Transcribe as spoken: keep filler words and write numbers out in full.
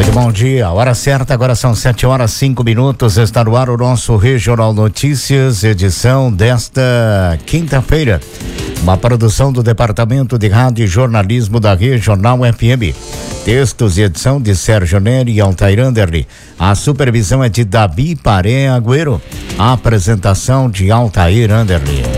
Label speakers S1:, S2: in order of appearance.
S1: Muito bom dia, hora certa, agora são sete horas cinco minutos, está no ar o nosso Regional Notícias, edição desta quinta-feira. Uma produção do Departamento de Rádio e Jornalismo da Regional F M. Textos e edição de Sérgio Neri e Altair Anderli. A supervisão é de Davi Paré Agüero. A apresentação de Altair Anderli.